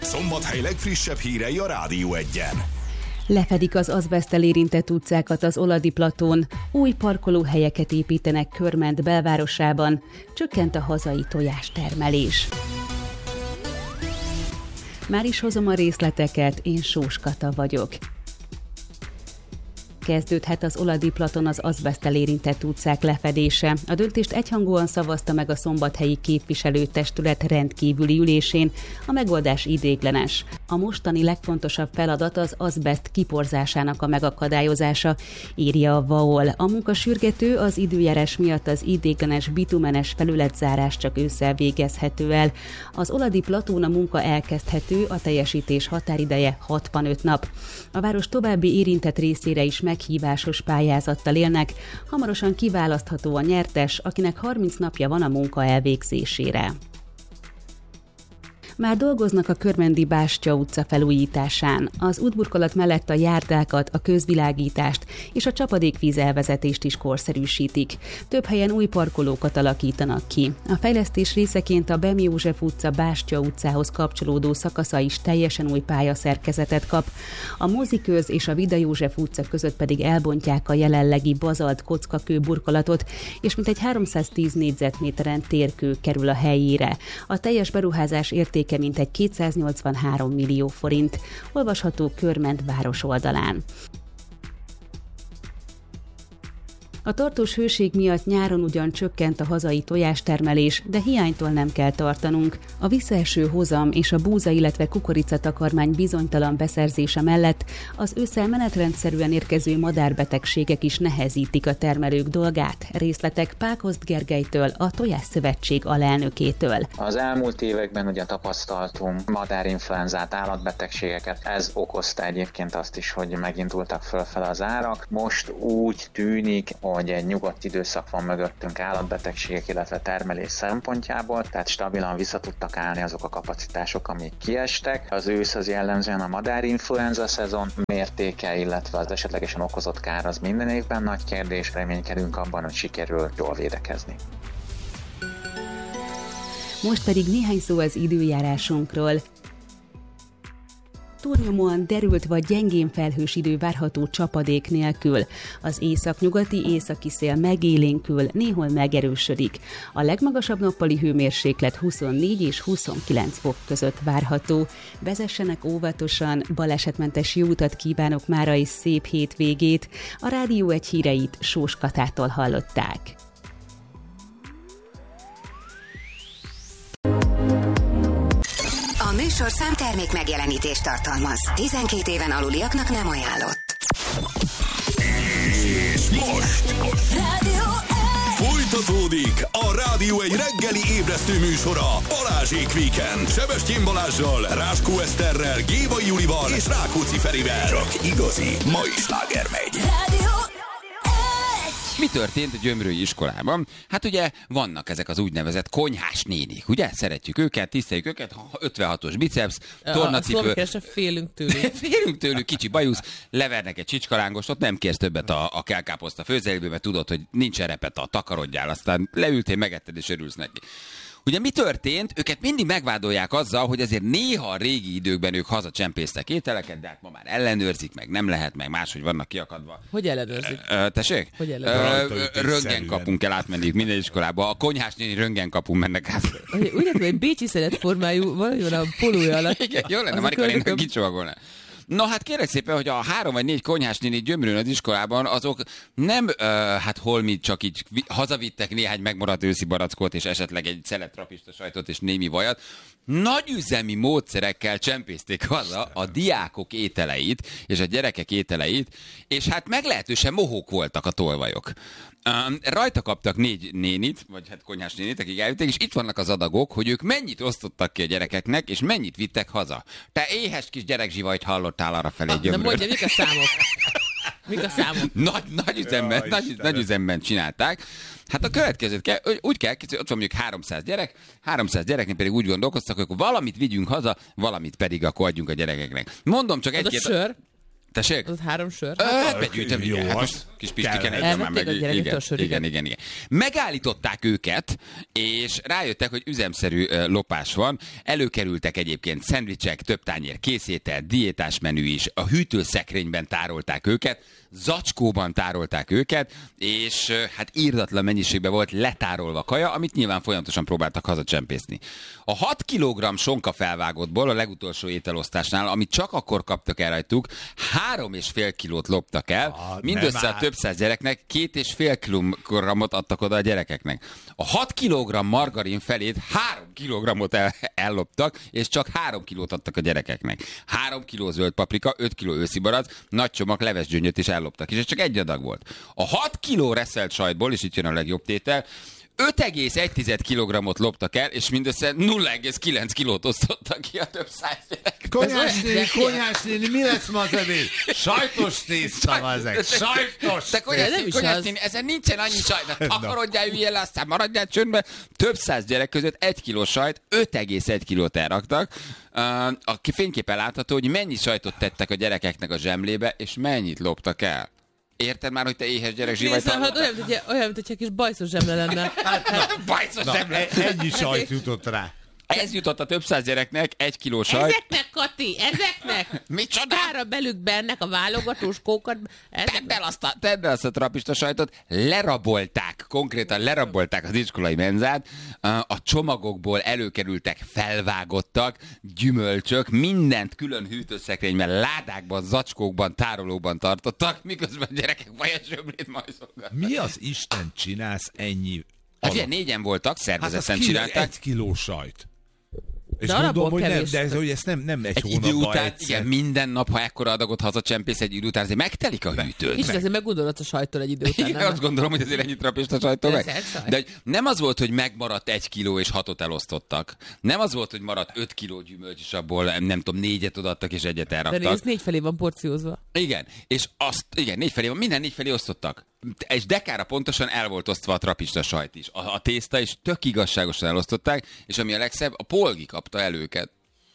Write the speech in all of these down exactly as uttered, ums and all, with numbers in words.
Szombathely legfrissebb hírei a Rádió Egyen. Lefedik az azbeszttel érintett utcákat az Oladi platón, új parkolóhelyeket építenek Körment belvárosában, csökkent a hazai tojástermelés. Már is hozom a részleteket, én Sós Kata vagyok. Kezdődhet az Oladi platon az azbeszttel érintett utcák lefedése. A döntést egyhangúan szavazta meg a szombathelyi képviselőtestület rendkívüli ülésén. A megoldás idéglenes. A mostani legfontosabb feladat az azbeszt kiporzásának a megakadályozása, írja a vé á o el. A munka sürgető, az időjárás miatt az idéglenes bitumenes felületzárás csak ősszel végezhető el. Az Oladi platón a munka elkezdhető, a teljesítés határideje hatvanöt nap. A város további érintett részére is meghívásos pályázattal élnek, hamarosan kiválasztható a nyertes, akinek harminc napja van a munka elvégzésére. Már dolgoznak a Körmendi Bástya utca felújításán. Az útburkolat mellett a járdákat, a közvilágítást és a csapadékvíz elvezetést is korszerűsítik. Több helyen új parkolókat alakítanak ki. A fejlesztés részeként a Bem József utca Bástya utcához kapcsolódó szakasza is teljesen új pályaszerkezetet kap. A Moziköz és a Vida József utca között pedig elbontják a jelenlegi bazalt kockakő burkolatot, és mintegy háromszáztíz négyzetméteren térkő kerül a helyére. A teljes beruházás értéke mintegy kétszáznyolcvanhárom millió forint. Olvasható Körment város oldalán. A tartós hőség miatt nyáron ugyan csökkent a hazai tojástermelés, de hiánytól nem kell tartanunk. A visszaeső hozam és a búza, illetve kukoricatakarmány bizonytalan beszerzése mellett az ősszel menetrendszerűen érkező madárbetegségek is nehezítik a termelők dolgát. Részletek Pákozd Gergelytől, a Tojásszövetség alelnökétől. Az elmúlt években ugye tapasztaltunk madárinfluenzát, állatbetegségeket. Ez okozta egyébként azt is, hogy megindultak fölfele az árak. Most úgy tűnik, hogy egy nyugodt időszak van mögöttünk állatbetegségek, illetve termelés szempontjából, tehát stabilan vissza tudtak állni azok a kapacitások, amik kiestek. Az ősz az jellemzően a madárinfluenza szezon mértéke, illetve az esetlegesen okozott kár az minden évben nagy kérdés, reménykedünk abban, hogy sikerül jól védekezni. Most pedig néhány szó az időjárásunkról. Túlnyomóan derült vagy gyengén felhős idő várható csapadék nélkül. Az északnyugati északi szél megélénkül, néhol megerősödik. A legmagasabb nappali hőmérséklet huszonnégy és huszonkilenc fok között várható. Vezessenek óvatosan, balesetmentes jó utat kívánok mára és szép hétvégét. A Rádió egy híreit Sós Katától hallották. A műsorszám termék megjelenítést tartalmaz. tizenkét éven aluliaknak nem ajánlott. És most Rádió egy! folytatódik a Rádió egy reggeli ébresztő műsora Balázsék Weekend. Sebestyén Balázssal, Ráskó Eszterrel, Gévai Julival és Rákóczi Ferivel. Csak igazi mai sláger megy. Rádió egy! Mi történt a Gyömrői iskolában? Hát ugye vannak ezek az úgynevezett konyhás nénik, ugye? Szeretjük őket, tiszteljük őket, ötvenhatos biceps, tornacipő. A félünk tőlük. Félünk tőlük, kicsi bajusz, levernek egy csicskalángost, ott nem kérsz többet a, a kelkáposzta főzeléből, mert tudod, hogy nincs repeta, takarodjál, aztán leültél, megetted és örülsz neki. Ugye mi történt? Őket mindig megvádolják azzal, hogy azért néha a régi időkben ők hazacsempésztek ételeket, de hát ma már ellenőrzik, meg nem lehet, meg máshogy vannak kiakadva. Hogy ellenőrzik? Ö, tessék? Hogy ellenőrzik? Röntgenkapun kell átmenni minden iskolába. A konyhás néni röntgenkapun mennek át. Úgy látom, hogy bécsi szeretformájú valami a polója alatt. Igen, jó lenne, Marika néninek kicsomagolná. Na hát kérlek szépen, hogy a három vagy négy konyhás néni Gyömrőn az iskolában, azok nem, uh, hát holmit csak így hazavittek néhány megmaradt őszi barackot, és esetleg egy szelet trapista sajtot és némi vajat. Nagyüzemi módszerekkel csempészték haza a diákok ételeit, és a gyerekek ételeit, és hát meglehetősen mohók voltak a tolvajok. Um, rajta kaptak négy nénit, vagy hát konyhás nénit, akik elvitték, és itt vannak az adagok, hogy ők mennyit osztottak ki a gyerekeknek, és mennyit vittek haza. Te éhes kis gyerekzsivajt hallottál arra felé Gyömrőn. Nem mondja, mik a számok? Mik a számok? Nagy, nagy, üzemben, nagy, nagy üzemben csinálták. Hát a következőt kell, úgy kell, hogy ott van mondjuk háromszáz gyerek, háromszáz gyereknek pedig úgy gondolkoztak, hogy valamit vigyünk haza, valamit pedig akkor adjunk a gyerekeknek. Mondom csak egy-két... sör? Tessék? Az három sör? Hát begyűjtöm, jó, igen. Hát az most kis Pistiken egyen már meg. Elvették a Igen, gyerekektől igen, sör, igen, igen, igen. Megállították őket, és rájöttek, hogy üzemszerű ö, lopás van. Előkerültek egyébként szendvicsek, több tányér készétel, diétás menü is. A hűtőszekrényben tárolták őket, zacskóban tárolták őket, és ö, hát írdatlan mennyiségben volt letárolva kaja, amit nyilván folyamatosan próbáltak hazacsempészni. A hat kilogramm sonka felvágottból a legutolsó ételosztásnál, amit csak akkor kaptak el rajtuk, három és fél kilót loptak el, Ah, mindössze a több száz gyereknek két és fél kilogrammot adtak oda a gyerekeknek. A hat kilogramm margarin felét három kilogrammot el, elloptak, és csak három kilót adtak a gyerekeknek. három kiló zöld paprika, öt kiló őszi barack, nagy csomag levesgyöngyöt is elloptak, és ez csak egy adag volt. A hat kiló reszelt sajtból, és itt jön a legjobb tétel, öt egész egy kilogrammot loptak el, és mindössze nulla egész kilenc kilót osztottak ki a több száz gyerek. Konyhás néni, konyhás néni, mi lesz ma az ebéd? Sajtos tészta van ezek. Sajtos Te konyhás nem néni, is konyhás az. néni, ezen nincsen annyi sajt. Takarodjál, üljél le, aztán maradjál csöndbe. Több száz gyerek között egy kiló sajt, öt egész egy kilót elraktak. Uh, a fényképen látható, hogy mennyi sajtot tettek a gyerekeknek a zsemlébe, és mennyit loptak el. Érted már, hogy te éhes gyerek Nézd, hát zsivajt? olyan, mint egy- olyan, mint egy kis bajszos zsemle lenne. Bajszos Na, zsemle. e- ennyi sajt jutott rá. Ez jutott a több száz gyereknek, egy kiló sajt. Ezeknek, Kati, ezeknek! Micsoda? Tára belük bennek a válogatós kókat. Tedd el, azt a, tedd el azt a trapista sajtot, lerabolták, konkrétan lerabolták az iskolai menzát, a csomagokból előkerültek felvágottak, gyümölcsök, mindent külön hűtőszekrényben, ládákban, zacskókban, tárolóban tartottak, miközben a gyerekek vajas zsömlét majszolgattak. Mi az Isten csinálsz ennyi? Hát ugye alap? négyen voltak, Hát szervezetten az kilo, csinálták. egy kiló sajt. És De gondolom, alapból hogy nem, kevés. de ez, hogy ezt nem, nem egy, Egy idő hónapban után, egyszer. igen, minden nap, ha ekkora adagot hazacsempész egy idő után, azért megtelik a hűtőd. És azért meggondolod a sajtól egy idő után, Igen, nem? azt gondolom, hogy azért ennyit trapista sajtól meg. Ez egy sajt. De hogy nem az volt, hogy megmaradt egy kiló és hatot elosztottak. Nem az volt, hogy maradt öt kiló gyümölcs, és abból nem tudom, négyet odaadtak és egyet De elraktak. nézd, négy felé van porciózva. Igen, és azt, igen, négy felé van, minden négy felé osztottak. És dekára pontosan el volt osztva a trapista sajt is. A, a tészta is tök igazságosan elosztották, és ami a legszebb, a polgi kapta el őket.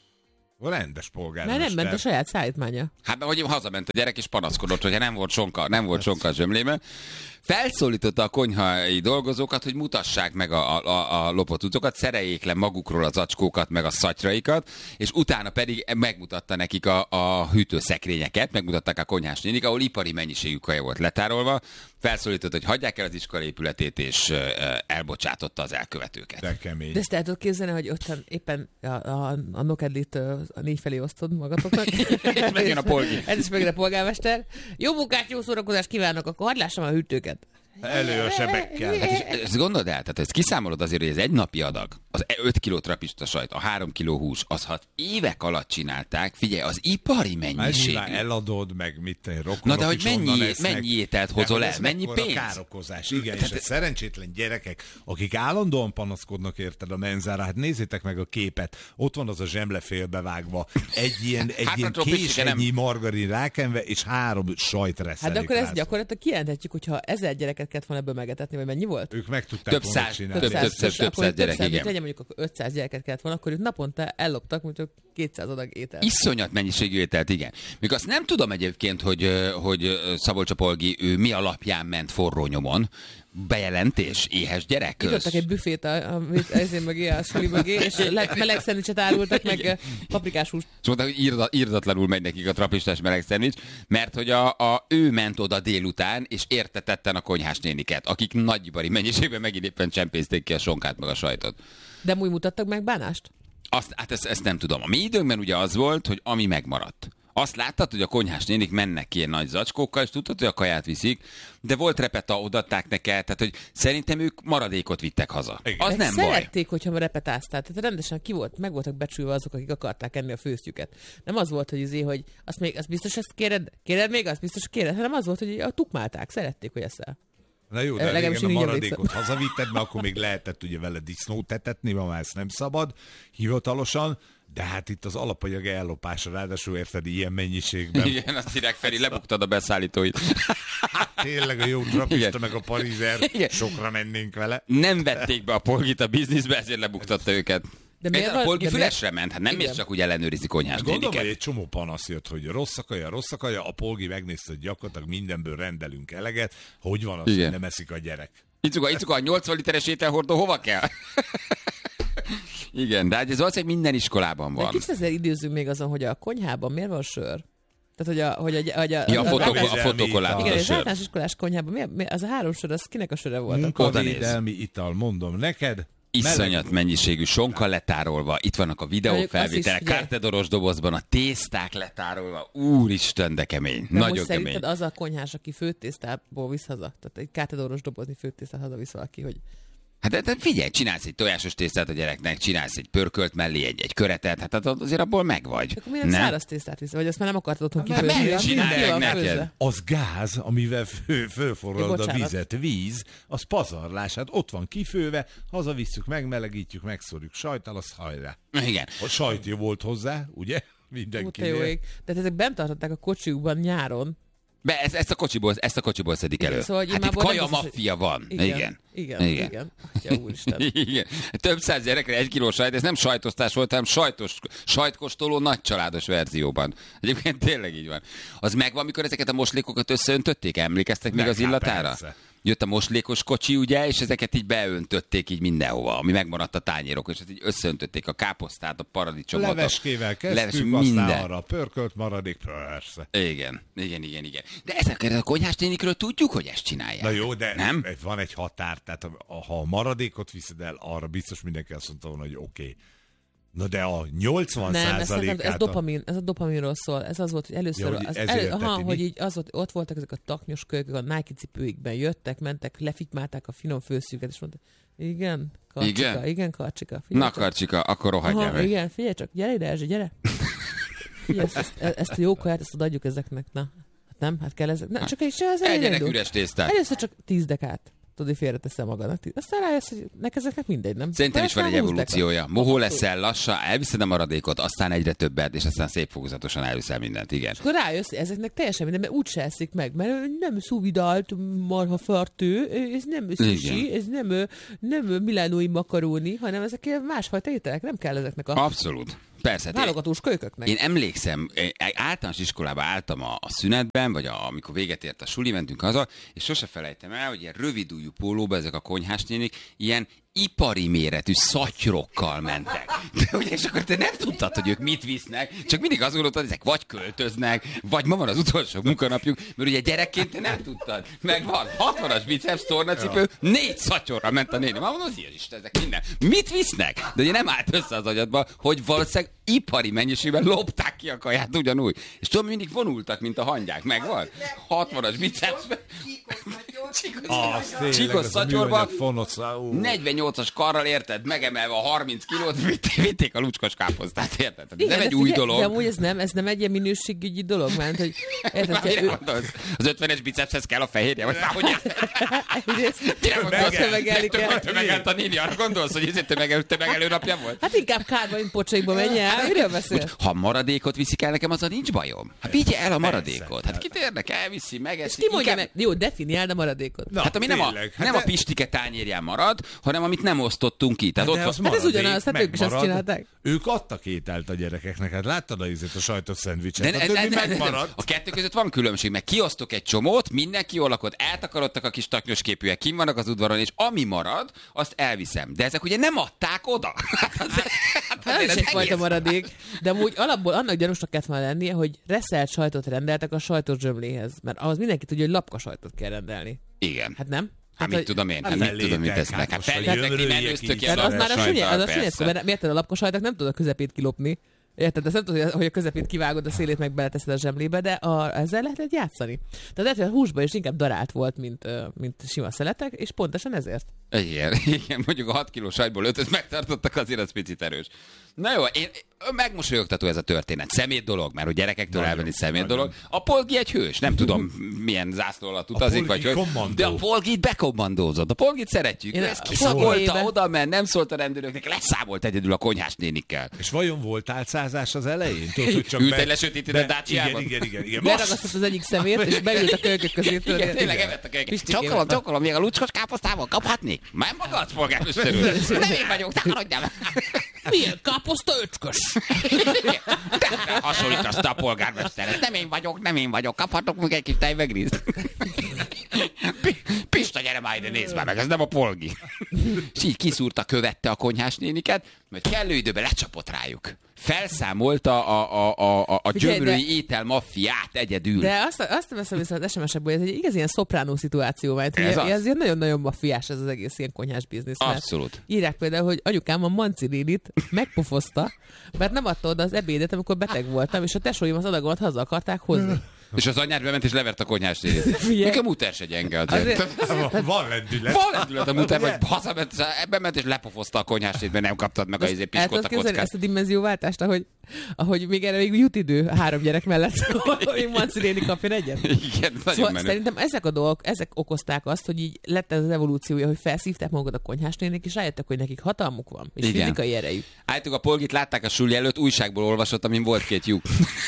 Rendes polgár. Mert nem ment a saját szállítmánya. Hát mert hogy hazament a gyerek és panaszkodott, hogyha nem volt sonka, nem volt sonka a zsömlében. Felszólította a konyhai dolgozókat, hogy mutassák meg a, a, a lopott cuccokat, szereljék le magukról az acskókat, meg a szatyraikat, és utána pedig megmutatta nekik a, a hűtőszekrényeket, megmutatták a konyhás nénik, ahol ipari mennyiségű kaja volt letárolva. Felszólított, hogy hagyják el az iskola épületét, és uh, elbocsátotta az elkövetőket. De kemény. De ezt el tudod képzelni, hogy ottan éppen a, a, a nokedlit a négy felé osztod magatoknak. Megjön a polgi. Ez is megjön a polgármester. Jó munkát, jó szórakozást kívánok, akkor hadd lássam a hűtőket. Elő a sebekkel. Hát és ezt gondold el, tehát ezt kiszámolod azért, hogy ez egy napi adag, az öt kiló trapista sajt, a három kiló hús, az ha évek alatt csinálták, figyelj, az ipari Már mennyiség. nyilván eladod, meg mit te rokonok Na de hogy is mennyi- onnan esznek. mennyi ételt De hozol hogy el? ez Mennyi mekkora pénz? károkozás. Igen, és a szerencsétlen gyerekek, akik állandóan panaszkodnak érted a menzára, hát nézzétek meg a képet, ott van az a zsemle félbevágva, egy ilyen, egy Hát, ilyen attól Pistike késennyi nem- margarin rákenve, és három sajt reszelik Hát de akkor ezt rá. gyakorlatilag kijelenthetjük, hogyha ezer gyereket kellett volna ebből megetetni, vagy mennyi volt? Ők meg tudták Több volna száz- csinálni. több- több száz- több akkor száz gyerek, mint igen. legyen mondjuk akkor ötszáz gyereket kellett volna, akkor ők naponta elloptak, mondjuk kétszáz adag ételt. Iszonyat mennyiségű ételt, igen. Még azt nem tudom egyébként, hogy, ö, hogy ö, Szabolcs Polgi, ő mi alapján ment forró nyomon. Bejelentés, éhes gyerek. Nyitottak egy büfét a, a, ezért mögé, a suli mögé, és le, meleg szendvicset árultak, meg ö, paprikás húst. És mondta, hogy írda, írdatlanul megy nekik a trapistás meleg szendvics, mert hogy a, a, ő ment oda délután, és értetetten a konyhás néniket, akik nagyibari mennyiségben megint éppen csempészték ki a sonkát meg a sajtot. De úgy mutattak meg bánást? Azt, hát ezt, ezt nem tudom. A mi időnkben ugye az volt, hogy ami megmaradt. Azt láttad, hogy a konyhás nénik mennek ilyen nagy zacskókkal, és tudtad, hogy a kaját viszik, de volt repeta, odaadták neked, tehát hogy szerintem ők maradékot vittek haza. Igen. Az Meg nem baj. szerették, hogyha repetáztál. Tehát rendesen ki volt, meg voltak becsülve azok, akik akarták enni a főztjüket. Nem az volt, hogy izé, hogy azt még, azt biztos ezt kéred, kéred még, azt biztos kéred, hanem az volt, hogy a tukmálták, szerették, hogy eszel. Na jó, de Legalábbis régen a én így maradékot hazavitted, mert akkor még lehetett ugye vele disznót etetni, ma már ezt nem szabad hivatalosan, de hát itt az alapanyag ellopása, ráadásul érted ilyen mennyiségben. Igen, azt hírják, Feri, lebuktad a beszállítóit. Tényleg a jó trapista Igen. meg a parizer, Igen. sokra mennénk vele. Nem vették be a polgit a bizniszbe, ezért lebuktatta őket. De Ez miért a van- polgi de fülesre miért- ment, hát nem Igen. mész csak úgy ellenőrizi konyhás Gondolom, hogy néniket. egy csomó panasz jött, hogy rossz a kaja, rossz a kaja, a polgi megnézte, hogy gyakorlatilag mindenből rendelünk eleget, hogy van az, Igen. hogy nem eszik a gyerek. Icuka, Icuka, a nyolcvan literes ételhordó hova kell? Igen, de hát ez valószínűleg minden iskolában De van. kicsit ezzel időzünk még azon, hogy a konyhában miért van sör? Tehát, hogy a, hogy a, hogy a, Ja, a, a, fotoko, a Védelmi fotokolába igen, a az sör. általános iskolás konyhában, miért, miért, az a három sör, az kinek a söre volt? Oda néz. Munkavédelmi ital, mondom neked. Iszonyat mennyiségű sonka letárolva, itt vannak a videófelvételek, figyelj. kártedoros dobozban a tészták letárolva, úristen, de kemény, De nagyon most kemény. szerinted az a konyhás, aki főtésztából visz haza, tehát egy kártedoros dobozni főtésztát hazavisz valaki, hogy Hát de, de figyelj, csinálsz egy tojásos tésztát a gyereknek, csinálsz egy pörkölt mellé egy, egy köretet, hát azért abból megvagy. akkor miért nem száraz tésztát visz, vagy azt már nem akartad otthon Hát kifőzni? miért Ami csinálják ki van neked? főzve? Az gáz, amivel fő, fölforralod a Bocsánat. vizet, víz, az pazarlás, hát ott van kifőve, hazavisszük, megmelegítjük, megszórjuk sajttal, az hajrá. Igen. A sajt jó volt hozzá, ugye? Ó, te jó Mindenkinél. ég. Tehát ezek bent tartották a kocsiukban nyáron. Be, ezt, ezt, a kocsiból, ezt a kocsiból szedik Igen, elő. szóval, hogy Hát itt imából nem kaja biztos, hogy- maffia van. Igen. Igen. Igen. Igen. Igen. Atya úristen. Igen. Több száz gyerekre egy kiló sajt, ez nem sajtosztás volt, hanem sajtos, sajtkóstoló nagy családos verzióban. Egyébként tényleg így van. Az megvan, amikor ezeket a moslékokat összeöntötték? Emlékeztek még Meg, az hát illatára? persze. Jött a moslékos kocsi, ugye, és ezeket így beöntötték így mindenhova, ami megmaradt a tányérok, és ezt így összeöntötték a káposztát, a paradicsomot. a- Leveskével leves, kezdtük, aztán minden. arra a pörkölt maradék, persze. Igen, igen, igen, igen. De ezeket a konyhás nénikről tudjuk, hogy ezt csinálják. Na jó, de Nem? van egy határ, tehát ha a maradékot viszed el, arra biztos mindenki azt mondta volna, hogy oké. Okay. Na de a nyolcvan Nem, ez, százalékát... ez, dopamin, ez a dopaminról szól. Ez az volt, hogy először, Ja, hogy az, ezért elő, aha, teti hogy mi? így az volt, ott voltak ezek a taknyos kölykök, a Nike cipőikben jöttek, mentek, lefitymálták a finom főszüket, és mondta, igen, karcsika, Igen? igen, igen karcsika. Figyelj Na, csak. Karcsika, akkor rohadjál Aha, meg. igen, figyelj csak, gyere ide, Erzsi, gyere. Figyelj, ezt, ezt, ezt a jó kaját, ezt adjuk ezeknek, na. Hát nem, hát kell ezek. Na, csak egy se az Egyenek elindul. üres tésztát. Először csak tíz dekát. Tudod, hogy félreteszem magadnak. Aztán rájössz, hogy neked ezeknek mindegy, nem? Szerintem is van egy Aztán húsz deka. evolúciója. Mohó leszel, lassan, elviszed a maradékot, aztán egyre többet, és aztán szép fokozatosan elviszel mindent, igen. Akkor rájössz, hogy ezeknek teljesen minden, mert úgy se eszik meg, mert nem szuvidált marha fartő, ez nem sushi, Igen. ez nem, nem milánói makaróni, hanem ezek ilyen másfajta ételek, nem kell ezeknek a Abszolút. Persze. hát válogatós kölyköknek. Én emlékszem, én általános iskolában álltam a, a szünetben, vagy a, amikor véget ért a suli, mentünk haza, és sose felejtem el, hogy ilyen rövidújú pólóba ezek a konyhás nénik ilyen ipari méretű szatyrokkal mentek. De ugye, és akkor te nem tudtad, hogy ők mit visznek, csak mindig azt gondoltad, hogy ezek vagy költöznek, vagy ma van az utolsó munkanapjuk, mert ugye gyerekként te nem tudtad. Meg van hatvanas biceps tornacipő, négy szatyorra ment a néni. Ma mondod, hogy Isten, ezek minden. Mit visznek? De ugye nem állt össze az agyadba, hogy valószínűleg ipari mennyiségben lopták ki a kaját ugyanúgy. És tudom, mindig vonultak, mint a hangyák. Megvan? hatvanas biceps. Az tényleg, Csíkos ez a szatyorba, műanyag fonosz, ú. negyvennyolcas karral, érted, megemelve a harminc kilót, vitték, vitték a lucskos káposztát, érted? Ez Igen, nem de egy új figyelj, dolog. De amúgy ez nem, ez nem egy ilyen minőségügyi dolog, mert hogy érted, Mire hogy ő, gondolsz? Az ötvenes bicepshez kell a fehérje? Vagy már hogy egyrészt Mire gondolsz? tömegelni kell. Tömegelt a néni, arra gondolsz, hogy ez egy tömegel, tömegelő napja volt? Hát inkább kárba, mint pocsaikba menj el. Miről beszél? Úgy, ha maradékot viszik el nekem, azzal nincs bajom. Hát vigye el a maradékot. Hát kit érnek, elviszi, megeszi. Ki mondja inkább- meg? Jó, definiáld a maradékot. Na, Hát ami nem a, tényleg. Hát nem de- a pistike tányérján marad, hanem amit nem osztottunk ki. Tehát Hát ott de az van. Hát ez maradék, ugyanaz, hát ők is azt megmarad. csinálták. Ők adtak ételt a gyerekeknek, hát láttad a ízét, a sajtos szendvicset, De a ne- többi ne- ne- ne- megmaradt. A kettő között van különbség, mert kiosztok egy csomót, mindenki jól lakott, eltakarodtak a kis taknyos képűek, kim vannak az udvaron, és ami marad, azt elviszem. De ezek ugye nem adták oda. Hát azért- hát Hát azért ez ez is egyfajta egész- maradék. De amúgy alapból annak gyanúsnak kellett volna lennie, hogy reszelt sajtot rendeltek a sajtos zsömléhez. Mert ahhoz mindenki tudja, hogy lapka sajtot kell rendelni. Igen. Hát nem? Hát hogy- mit tudom én, Hát hát mit felétek, tudom, mit hát tesznek. Hát most a felétek, ti gyömrőjek menőztök is. ilyen Tehát az már a sajttal, sünnye, az a persze. sünnye, mert érted, a lapka sajtot nem tudod a közepét kilopni. Érted? Ezt nem tudod, hogy a közepét kivágod, a szélét meg beleteszed a zsemlébe, de a, ezzel lehetett játszani. Tehát lehet, hogy a húsban is inkább darált volt, mint, ö, mint sima szeletek, és pontosan ezért. Igen, igen, mondjuk a hat kiló sajtból ötöt megtartottak, azért az picit erős. Na jó, én, megmosolyogtató ez a történet. Szemét dolog, mert hogy gyerekektől Nagyon, elvenni szemét nagyon. dolog. A polgi egy hős, nem tudom milyen zászló alatt utazik, vagy polgi hogy. kommandó. De a polgit bekommandózott. A polgit szeretjük. Én Ő a ezt kiszagolta, polgébe- oda ment, nem szólt a rendőröknek, leszámolt egyedül a konyhás nénikkel. És vajon volt álcázás az elején? Tudod, hogy csak Ült be- egy lesötétített be- Dacia-ban? Igen, igen, igen. igen. Most Leragasztott az egyik szemét, és beült a kölykök közé. tudod, Igen, tényleg igen. evett a kölyket. Pistikém. Csokolom, csokolom, még a lucskos káposztával kaphatnék? Már magadsz, polgármester úr. Nem én vagyok, takarodjál meg. Milyen káposzta öcskös? Te hasonlítasz a polgármesterhez. Nem én vagyok, nem én vagyok. Kaphatok még egy kis tejvegrízt? Pista, gyere már ide, nézd már meg, ez nem a polgi. És így kiszúrta, követte a konyhás néniket, mert kellő időben lecsapott rájuk. Felszámolta a, a, a, a gyömrői de... étel maffiát egyedül. De azt, azt veszem vissza az es em es-ekből, ez egy igaz ilyen szopránó szituáció, mert ez, ez ilyen nagyon-nagyon maffiás ez az egész ilyen konyhás biznisz. Abszolút. Írják például, hogy anyukám a Manci nénit megpofozta, mert nem adta oda az ebédet, amikor beteg voltam, és a tesóim az adagomat haza akarták hozni. És az anyád bement és levert a konyhás nénit. Még a muter se gyenge azért. azért van lendület. Van lendület a muter, vagy hazament, ebben ment és lepofozta a konyhás nénit, mert nem kaptad meg a izé piskóta kockát. Ezt a dimenzióváltást, ahogy, ahogy még erre még jut idő három gyerek mellett, hogy Manci néni kapjon egyet. Igen, nagyon szóval menő. Szerintem ezek a dolgok, ezek okozták azt, hogy így lett ez az evolúciója, hogy felszívták magukat a konyhás nénik, és rájöttek, hogy nekik hatalmuk van, és igen. fizikai erejük. Állítok, a polgit látták a suli előtt, újságból olvasott, amin volt két lyuk.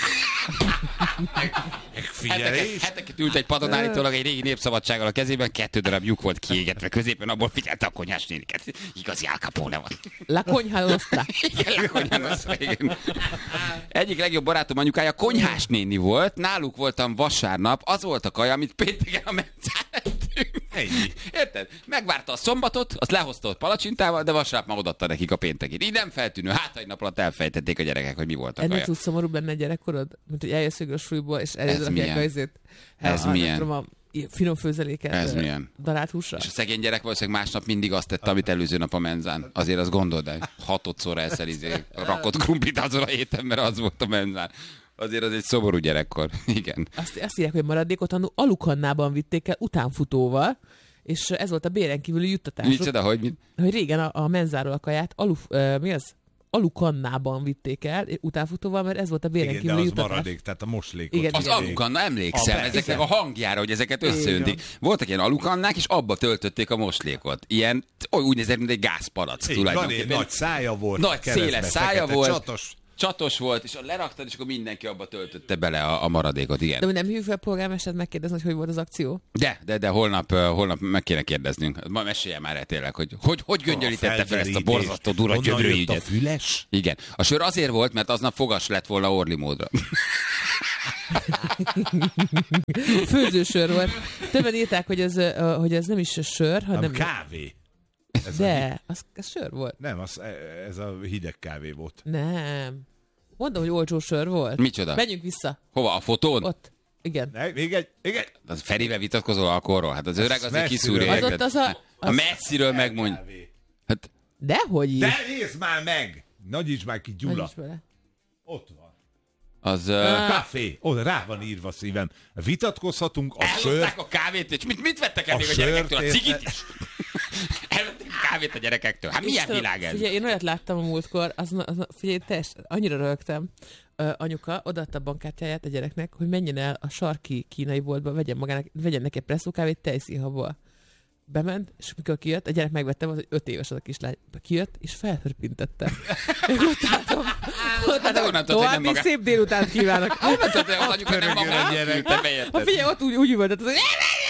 Heteket, heteket ült egy padon állítólag egy régi népszabadsággal a kezében, kettő darab lyuk volt kiégetve középen, abból figyelte a konyhás néniket. Igazi Al Capone van. La Konyha Nostra. Igen, La Konyha Nostra, igen. Egyik legjobb barátom anyukája konyhás néni volt, náluk voltam vasárnap, az volt a kaja, amit pénteken a mencán ettünk. Ennyi. Érted? Megvárta a szombatot, azt lehozta ott palacsintával, de vasárnap már odaadta nekik a péntekét. Így nem feltűnő, hát egy nap alatt elfejtették a gyerekek, hogy mi volt a kaja. Ennek túl szomorú benne a gyerekkorod? Mint hogy eljössz a súlyból, és eljössz a ezért. Ez a, milyen? Tudom, a finom főzeléket. Ez milyen? Darált húsra. És a szegény gyerek valószínűleg másnap mindig azt tette, amit előző nap a menzán. Azért azt gondold el, hatodszor elszer izé, rakott krumplit azon a héten, mert az volt a menzán. Azért az egy szomorú gyerekkor. Igen. Azt, azt írják, hogy maradékot alukannában vitték el utánfutóval, és ez volt a béren kívüli juttatás. Micsoda, hogy mit? Hogy régen a, a menzáról a kaját alu, uh, mi az? alukannában vitték el utánfutóval, mert ez volt a béren igen, kívüli de az juttatás. maradék, tehát a moslékot. Igen, az igen. Alukanna, emlékszem, a, ezeknek a hangjára, hogy ezeket összeöntik. Voltak ilyen alukannák, és abba töltötték a moslékot. Ilyen, úgy nézett, mint egy gázpalack tulajdonképpen. Nagy szája volt. Nagy széles szája volt. Csatos. Csatos volt, és leraktad, és akkor mindenki abba töltötte bele a, a maradékot, igen. De nem hívjuk fel a polgármestert megkérdezni, hogy hogy volt az akció? De, de, de holnap, holnap meg kéne kérdeznünk. Ma mesélje már el tényleg, hogy hogy, hogy göngyölítette fel ezt a borzasztó durva gyömrői ügyet. A füles? Igen. A sör azért volt, mert aznap fogas lett volna Orli módra. Főzősör volt. Többen írták, hogy ez, hogy ez nem is sör, hanem... Nem kávé. Ez de, az, az sör volt. Nem, az, ez a hideg kávé volt. Nem. Mondom, hogy olcsó sör volt. Micsoda? Menjünk vissza. Hova? A fotón? Ott. Igen. Ne, még egy, még egy. Az Ferivel vitatkozol alkoholról? Hát az öreg azért kiszúrja. Az ott az a... A messziről megmondj. Hát... Dehogy is. De nézd már meg! Nagyíts már ki, Gyula. Nagyíts bele. Ott van. Az... Uh... Kávé. Oda rá van írva szívem. Vitatkozhatunk a sör... Elhozták a kávét, és mit, mit vettek el még a gyerekektől? A cigit is? Elvették a kávét a gyerekektől. Hát milyen Istenem, világ ez? Figyelj, én olyat láttam a múltkor, az, az, figyelj, test, annyira rögtem. Uh, anyuka odaadta a bankkártyáját a gyereknek, hogy menjen el a sarki kínai boltba, vegyen, magának, vegyen neki egy presszókávét tejszínhabból. Bement, és mikor kijött, a gyerek megvette, volt, hogy öt éves az a kislány. Kijött, és felhörpintette. Én ott álltam, ott álltam, további szép délutánt kívánok. Honnan tudod, hogy az anyuka nem magát küldte, bejötted? Figyelj, ott úgy, úgy üvöltött, az,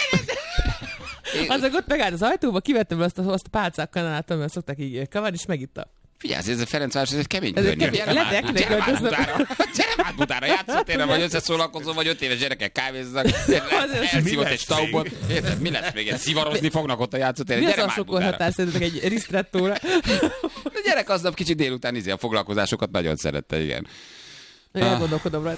azok ott megállt az ajtóba, kivettem azt a, azt a pálcák kanálát, amivel szokták így kavarni, és megitta. Figyelj, ez a Ferencváros, ez egy kemény ez környezet. Gyere már Budára, gyere már Budára, játszótérre, vagy összeszólalkozol, vagy öt éves gyerekek kávéznak, elszívott egy staubot. Mi lesz még? Szivarozni fognak ott a játszótéren. Mi az a sokkolhatás szerintetek egy ristrettóra? A gyerek aznap kicsit délután izé a foglalkozásokat nagyon szerette, igen. Elgondolkodom rajta.